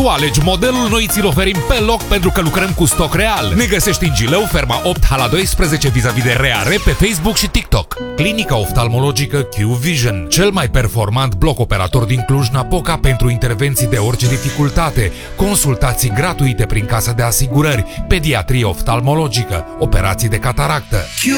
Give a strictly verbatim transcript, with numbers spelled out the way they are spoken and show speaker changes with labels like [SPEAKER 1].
[SPEAKER 1] Tu alegi modelul, noi ți-l oferim pe loc pentru că lucrăm cu stoc real. Ne găsești în Gileu, Ferma opt, Hala doisprezece, vis-a-vis de Reare, pe Facebook și TikTok. Clinica oftalmologică Q Vision, cel mai performant bloc operator din Cluj-Napoca pentru intervenții de orice dificultate, consultații gratuite prin casa de asigurări, pediatrie oftalmologică, operații de cataractă.